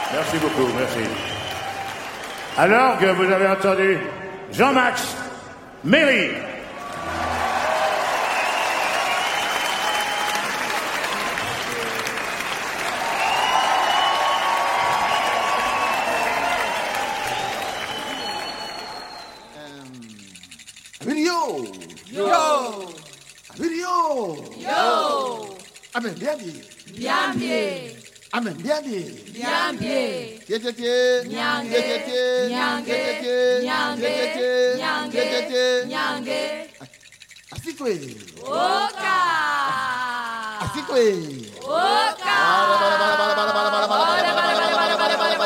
Merci beaucoup, merci. Alors que vous avez entendu Jean-Max Méry. Yo! Yo! Yo! Yo! Amen, bien dit. Bien bien. Amen, bien dit. Bien bien. Nyange. Nyange. Nyange. Nyange. Nyange. Asikwe. Oka. Asikwe. Oka.